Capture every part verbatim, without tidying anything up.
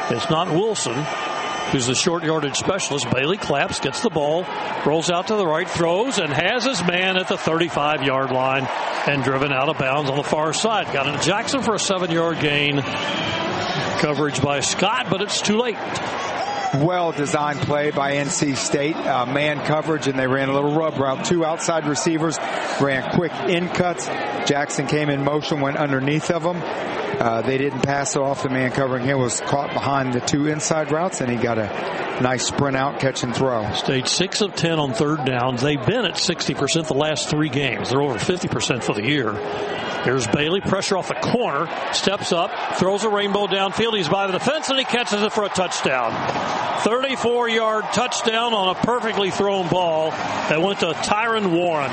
It's not Wilson, who's the short yardage specialist. Bailey claps, gets the ball, rolls out to the right, throws, and has his man at the thirty-five-yard line and driven out of bounds on the far side. Got it to Jackson for a seven-yard gain. Coverage by Scott, but it's too late. Well-designed play by N C State. Uh, man coverage, and they ran a little rub route. Two outside receivers ran quick in cuts. Jackson came in motion, went underneath of them. Uh, they didn't pass it off. The man covering him was caught behind the two inside routes, and he got a nice sprint out, catch and throw. State six of ten on third downs. They've been at sixty percent the last three games. They're over fifty percent for the year. Here's Bailey, pressure off the corner, steps up, throws a rainbow downfield. He's by the defense, and he catches it for a touchdown. thirty-four-yard touchdown on a perfectly thrown ball that went to Tyron Warren.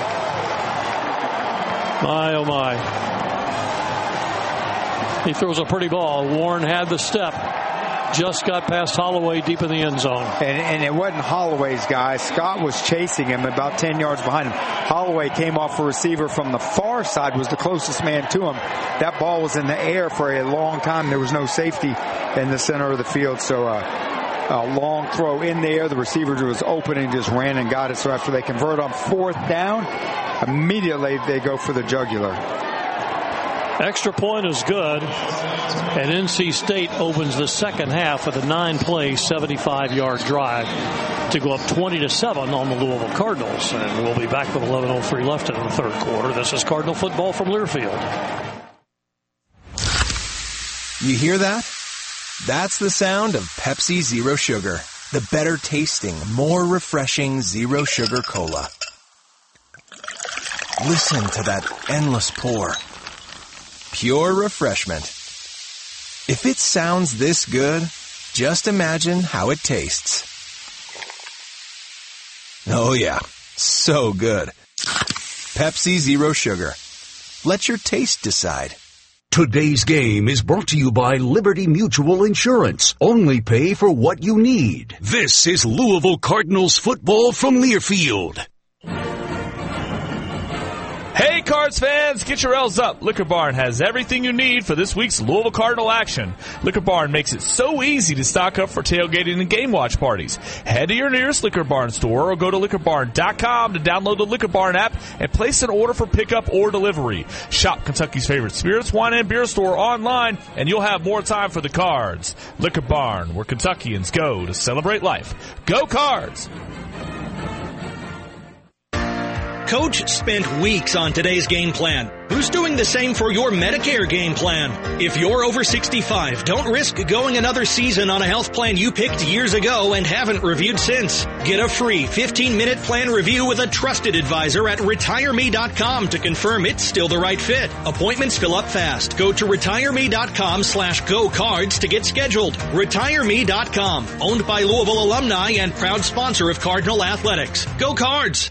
My, oh my. He throws a pretty ball. Warren had the step. Just got past Holloway deep in the end zone. And, and it wasn't Holloway's guy. Scott was chasing him about ten yards behind him. Holloway came off a receiver from the far side, was the closest man to him. That ball was in the air for a long time. There was no safety in the center of the field. So uh, a long throw in the air. The receiver was open and just ran and got it. So after they convert on fourth down, immediately they go for the jugular. Extra point is good, and N C State opens the second half with a nine-play, seventy-five-yard drive to go up twenty to seven on the Louisville Cardinals. And we'll be back with eleven oh three left in the third quarter. This is Cardinal football from Learfield. You hear that? That's the sound of Pepsi Zero Sugar, the better tasting, more refreshing Zero Sugar Cola. Listen to that endless pour. Pure refreshment. If it sounds this good, just imagine how it tastes. Oh yeah, so good. Pepsi Zero Sugar. Let your taste decide. Today's game is brought to you by Liberty Mutual Insurance. Only pay for what you need. This is Louisville Cardinals football from Learfield. Hey, Cards fans, get your L's up. Liquor Barn has everything you need for this week's Louisville Cardinal action. Liquor Barn makes it so easy to stock up for tailgating and game watch parties. Head to your nearest Liquor Barn store or go to liquor barn dot com to download the Liquor Barn app and place an order for pickup or delivery. Shop Kentucky's favorite spirits, wine, and beer store online, and you'll have more time for the Cards. Liquor Barn, where Kentuckians go to celebrate life. Go Cards! Coach spent weeks on today's game plan. Who's doing the same for your Medicare game plan? If you're over sixty-five, don't risk going another season on a health plan you picked years ago and haven't reviewed since. Get a free fifteen-minute plan review with a trusted advisor at retire me dot com to confirm it's still the right fit. Appointments fill up fast. Go to retire me dot com slash go cards to get scheduled. retire me dot com, owned by Louisville alumni and proud sponsor of Cardinal Athletics. Go Cards!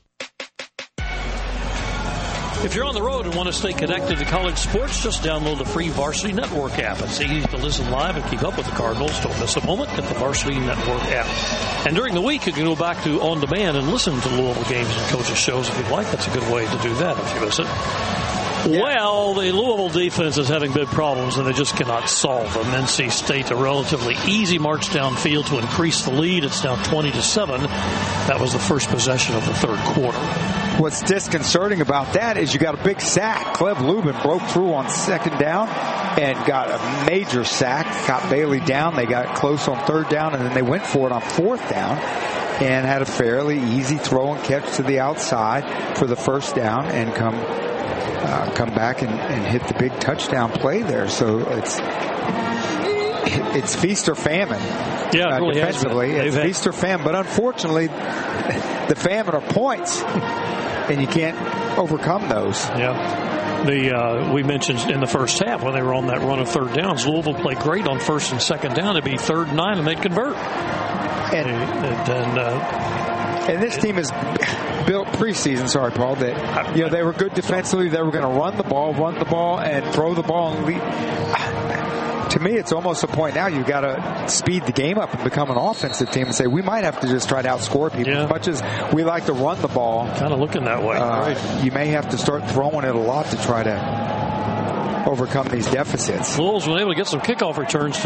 If you're on the road and want to stay connected to college sports, just download the free Varsity Network app. It's easy to listen live and keep up with the Cardinals. Don't miss a moment. Get the Varsity Network app. And during the week, you can go back to On Demand and listen to Louisville games and coaches' shows if you'd like. That's a good way to do that if you miss it. Yeah. Well, the Louisville defense is having big problems, and they just cannot solve them. N C State, a relatively easy march downfield to increase the lead. It's now twenty to seven. That was the first possession of the third quarter. What's disconcerting about that is you got a big sack. Cleb Lubin broke through on second down and got a major sack. Got Bailey down. They got close on third down, and then they went for it on fourth down and had a fairly easy throw and catch to the outside for the first down and come uh, come back and, and hit the big touchdown play there. So it's it's feast or famine. Yeah, it uh, really defensively. Has been. It's had... feast or famine. But unfortunately, the famine are points. And you can't overcome those. Yeah. The uh, we mentioned in the first half when they were on that run of third downs, Louisville played great on first and second down. It'd be third and nine, and they'd convert. And, and, and, uh, and this team is built preseason, sorry, Paul, that you know they were good defensively. They were going to run the ball, run the ball, and throw the ball. And lead. To me, it's almost a point now you've got to speed the game up and become an offensive team and say we might have to just try to outscore people. Yeah. As much as we like to run the ball. Kind of looking that way. Uh, right. You may have to start throwing it a lot to try to overcome these deficits. Louisville's been able to get some kickoff returns today, and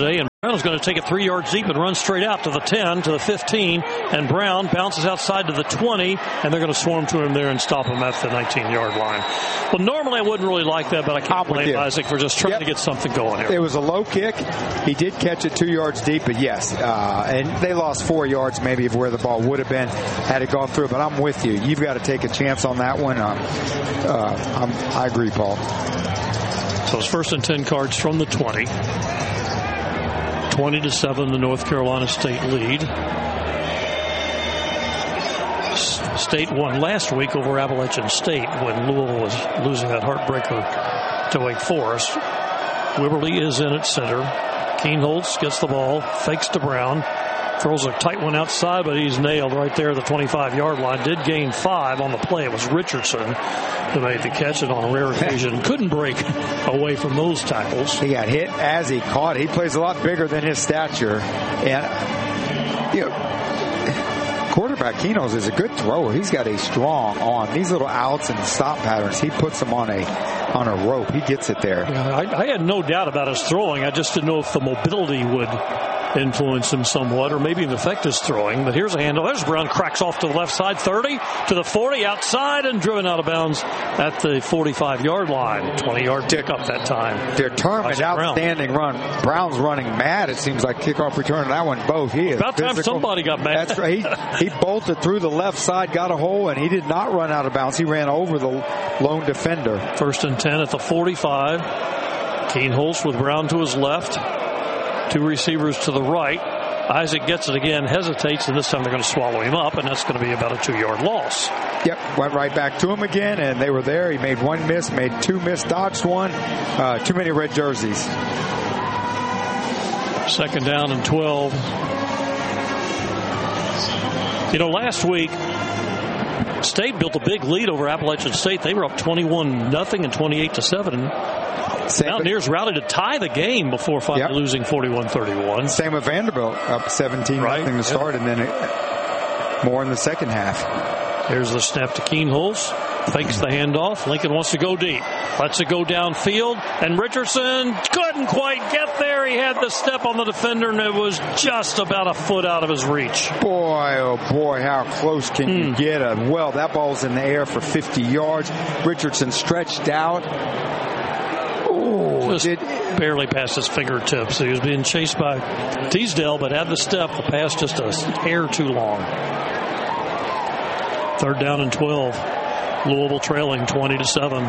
Brown is going to take it three yards deep and run straight out to the ten, to the fifteen, and Brown bounces outside to the twenty, and they're going to swarm to him there and stop him at the nineteen-yard line. Well, normally I wouldn't really like that, but I can't blame Isaac for just trying yep. to get something going here. It was a low kick. He did catch it two yards deep, but yes, uh, and they lost four yards maybe of where the ball would have been had it gone through. But I'm with you. You've got to take a chance on that one. Um, uh, I'm, I agree, Paul. So it's first and ten cards from the twenty. twenty to seven, the North Carolina State lead. State won last week over Appalachian State when Louisville was losing that heartbreaker to Wake Forest. Wibberly is in at center. Keenholz gets the ball, fakes to Brown, throws a tight one outside, but he's nailed right there at the twenty-five-yard line. Did gain five on the play. It was Richardson who made the catch, and on a rare occasion couldn't break away from those tackles. He got hit as he caught. He plays a lot bigger than his stature. And, you know, quarterback Keenholz is a good thrower. He's got a strong arm. These little outs and stop patterns, he puts them on a on a rope. He gets it there. Yeah, I, I had no doubt about his throwing. I just didn't know if the mobility would influence him somewhat, or maybe it affect his throwing. But here's a handle. There's Brown, cracks off to the left side, thirty to the forty, outside, and driven out of bounds at the forty-five-yard line. twenty-yard pickup that time. Determined, outstanding Brown. run. Brown's running mad. It seems like kickoff return on that one. Both. He is about time physical. Somebody got mad. That's right. He, he bolted through the left side, got a hole, and he did not run out of bounds. He ran over the lone defender. First and ten at the forty-five. Keenholz with Brown to his left. Two receivers to the right. Isaac gets it again, hesitates, and this time they're going to swallow him up, and that's going to be about a two-yard loss. Yep, went right back to him again, and they were there. He made one miss, made two miss, dodged one. Uh, too many red jerseys. Second down and twelve. You know, last week, State built a big lead over Appalachian State. They were up twenty-one nothing and twenty-eight to seven. Same Mountaineers rallied to tie the game before finally yep. losing forty-one thirty-one. Same with Vanderbilt, up seventeen nothing right. to start, yep. and then it, more in the second half. Here's the snap to Keenholz. Fakes the handoff. Lincoln wants to go deep. Lets it go downfield. And Richardson couldn't quite get there. He had the step on the defender, and it was just about a foot out of his reach. Boy, oh boy, how close can mm. you get it? Well, that ball's in the air for fifty yards. Richardson stretched out. Just did, barely past his fingertips. He was being chased by Teasdale, but had the step. The pass just a hair too long. Third down and twelve. Louisville trailing twenty to seven.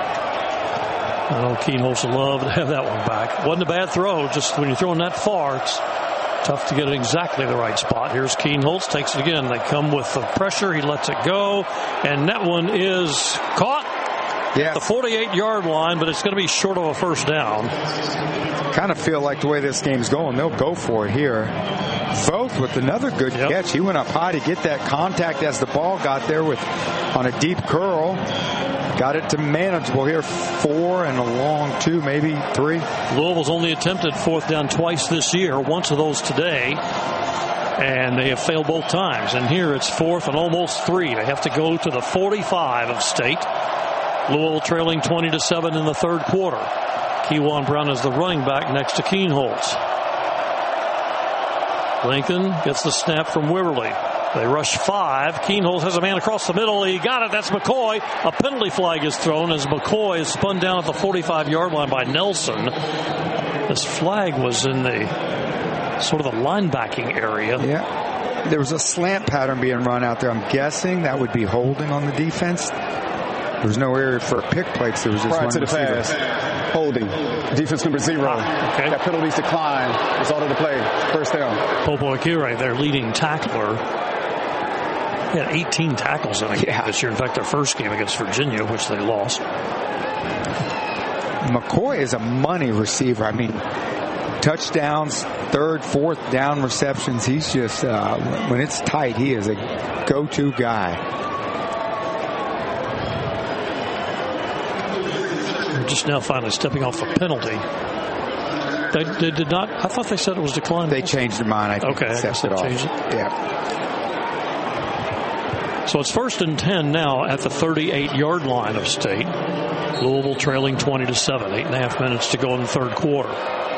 I know Keenholz would love to have that one back. Wasn't a bad throw. Just when you're throwing that far, it's tough to get it exactly the right spot. Here's Keenholz, takes it again. They come with the pressure. He lets it go, and that one is caught. Yes. The forty-eight-yard line, but it's going to be short of a first down. Kind of feel like the way this game's going, they'll go for it here. Voth with another good yep. catch. He went up high to get that contact as the ball got there with on a deep curl. Got it to manageable here. Four and a long two, maybe three. Louisville's only attempted fourth down twice this year, once of those today. And they have failed both times. And here it's fourth and almost three. They have to go to the forty-five of State. Louisville trailing twenty to seven in the third quarter. Kewan Brown is the running back next to Keenholz. Lincoln gets the snap from Wibberly. They rush five. Keenholz has a man across the middle. He got it. That's McCoy. A penalty flag is thrown as McCoy is spun down at the forty-five-yard line by Nelson. This flag was in the sort of the linebacking area. Yeah. There was a slant pattern being run out there. I'm guessing that would be holding on the defense. There was no area for pick plates. There was just Prior one to the receiver. pass. Holding. Defense number zero. Ah, okay. That penalties decline. Result of the play. First down. Popo Akira, their leading tackler. He had eighteen tackles in a game yeah. this year. In fact, their first game against Virginia, which they lost. McCoy is a money receiver. I mean, touchdowns, third, fourth down receptions. He's just, uh, when it's tight, he is a go-to guy. Just now finally stepping off a penalty. They, they did not. I thought they said it was declined. They changed their mind. I think okay, they it off. It. Yeah. So it's first and ten now at the thirty-eight-yard line of State. Louisville trailing twenty to seven. Eight and a half minutes to go in the third quarter.